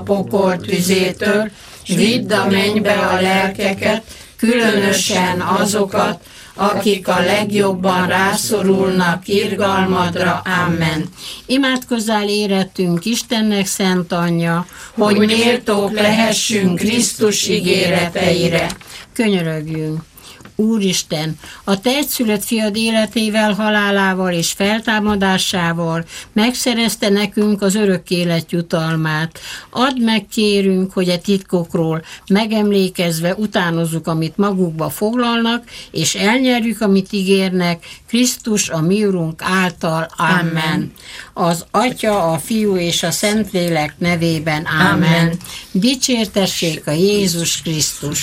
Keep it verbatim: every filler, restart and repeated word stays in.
pokol tüzétől, s vidd a mennybe a lelkeket, különösen azokat, akik a legjobban rászorulnak irgalmadra. Amen. Imádkozzál érettünk Istennek szent anyja, hogy méltók lehessünk Krisztus ígéreteire. Könyörögjünk. Úristen, a te egyszülött fiad életével, halálával és feltámadásával megszerezte nekünk az örök élet jutalmát. Add meg, kérünk, hogy a titkokról megemlékezve utánozzuk, amit magukba foglalnak, és elnyerjük, amit ígérnek, Krisztus a mi Urunk által. Amen. Amen. Az Atya, a Fiú és a Szentlélek nevében. Amen. Amen. Dicsértessék a Jézus Krisztus.